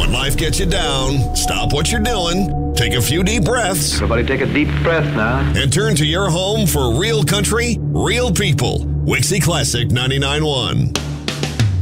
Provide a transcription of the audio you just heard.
When life gets you down, stop what you're doing, take a few deep breaths, Everybody take a deep breath now. and turn to your home for real country, real people. Wixie Classic 99.1.